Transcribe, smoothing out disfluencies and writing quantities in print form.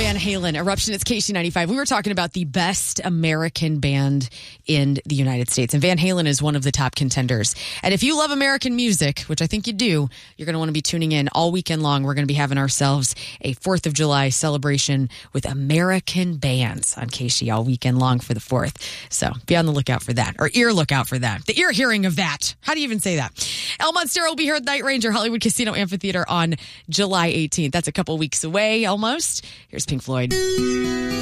Van Halen, Eruption. It's KC95. We were talking about the best American band in the United States, and Van Halen is one of the top contenders. And if you love American music, which I think you do, you're going to want to be tuning in all weekend long. We're going to be having ourselves a 4th of July celebration with American bands on KC all weekend long for the 4th. So be on the lookout for that, or ear lookout for that. The ear hearing of that. How do you even say that? El Monstero will be here at Night Ranger Hollywood Casino Amphitheater on July 18th. That's a couple weeks away almost. Here's Pink Floyd.